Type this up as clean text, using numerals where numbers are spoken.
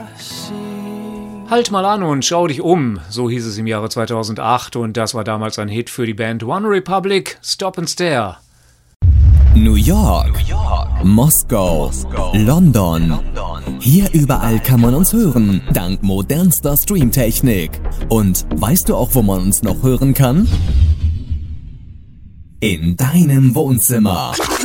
Halt mal an und schau dich um, so hieß es im Jahre 2008 und das war damals ein Hit für die Band One Republic, Stop and Stare. New York, Moskau, London. Hier überall kann man uns hören, dank modernster Streamtechnik. Und weißt du auch, wo man uns noch hören kann? In deinem Wohnzimmer.